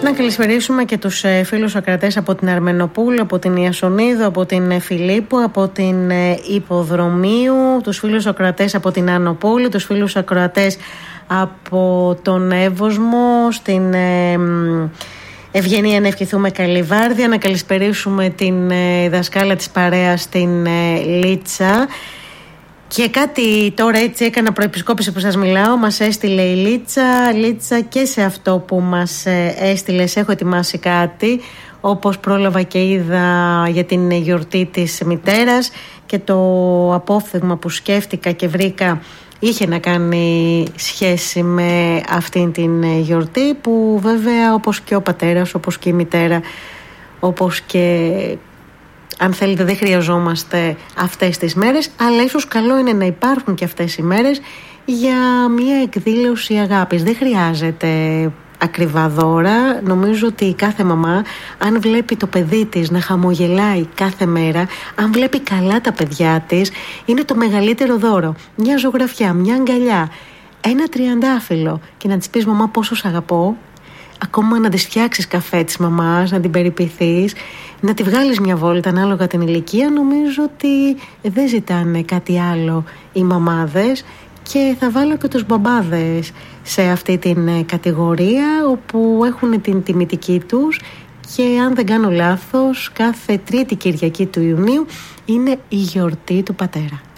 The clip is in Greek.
Να καλησπερίσουμε και τους φίλους ακροατές από την Αρμενοπούλου, από την Ιασονίδου, από την Φιλίππου, από την Υποδρομίου, τους φίλους ακροατές από την Ανοπούλου, τους φίλους ακροατές από τον Εύωσμο, στην Ευγενία να ευχηθούμε καλή βάρδια, να καλησπερίσουμε την δασκάλα της παρέας στην Λίτσα. Και κάτι τώρα έτσι έκανα προεπισκόπηση που σας μιλάω. Μας έστειλε η Λίτσα και σε αυτό που μας έστειλες έχω ετοιμάσει κάτι, όπως πρόλαβα και είδα για την γιορτή της μητέρας, και το απόφθεγμα που σκέφτηκα και βρήκα είχε να κάνει σχέση με αυτήν την γιορτή, που βέβαια όπως και ο πατέρας, όπως και η μητέρα, όπως και αν θέλετε δεν χρειαζόμαστε αυτές τις μέρες, αλλά ίσως καλό είναι να υπάρχουν και αυτές οι μέρες για μια εκδήλωση αγάπης. Δεν χρειάζεται ακριβά δώρα. Νομίζω ότι κάθε μαμά, αν βλέπει το παιδί της να χαμογελάει κάθε μέρα, αν βλέπει καλά τα παιδιά της, είναι το μεγαλύτερο δώρο. Μια ζωγραφιά, μια αγκαλιά, ένα τριαντάφυλλο, και να της πεις «Μαμά, πόσο σ' αγαπώ». Ακόμα να της φτιάξεις καφέ της μαμάς, να την περιποιηθείς, να τη βγάλεις μια βόλτα ανάλογα την ηλικία. Νομίζω ότι δεν ζητάνε κάτι άλλο οι μαμάδες, και θα βάλω και τους μπαμπάδες σε αυτή την κατηγορία, όπου έχουν την τιμητική τους, και αν δεν κάνω λάθος κάθε Τρίτη Κυριακή του Ιουνίου είναι η γιορτή του πατέρα.